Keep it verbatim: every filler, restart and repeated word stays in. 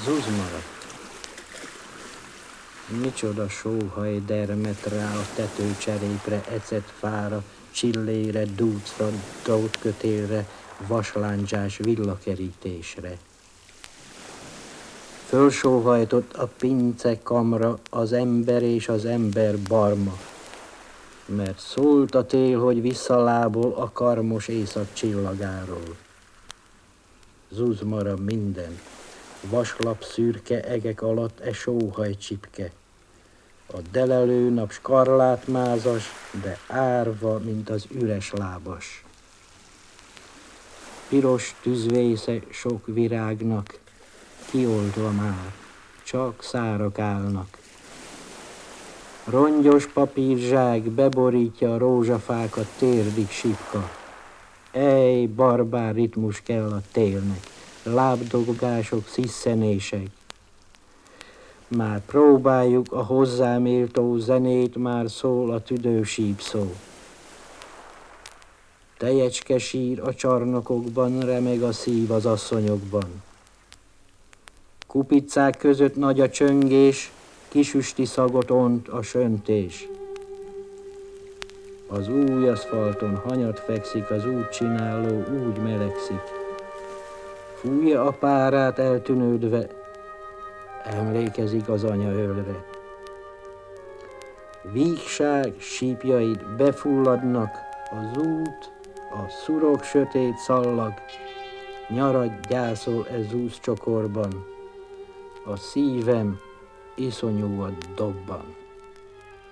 Zuzmara. Micsoda sóhaj dermet rá a tetőcserépre, ecetfára, csillére, dúcra, drótkötélre, vaslándzsás villakerítésre. Fölsóhajtott a pince kamra, az ember és az ember barma, mert szólt a tél, hogy visszalábol a karmos éjszak csillagáról. Zuzmara minden, vaslap szürke egek alatt e sóhaj csipke. A delelő nap skarlátmázas, de árva, mint az üres lábas. Piros tűzvésze sok virágnak, kioldva már, csak szárak állnak. Rongyos papírzsák beborítja a rózsafákat, térdig sipka. Ej, barbár ritmus kell a télnek, lábdobgások, sziszenések. Már próbáljuk a hozzám éltó zenét, már szól a tüdő sípszó. Tejecske sír a csarnokokban, remeg a szív az asszonyokban. Kupicák között nagy a csöngés, kisüsti szagot ont a söntés. Az új aszfalton hanyat fekszik, az útcsináló úgy melegszik. Fújja a párát eltűnődve, emlékezik az anyaölre. Vígság sípjaid befulladnak, az út, a szurok sötét szallag, nyarad gyászol e zúz csokorban, a szívem iszonyúan dobban.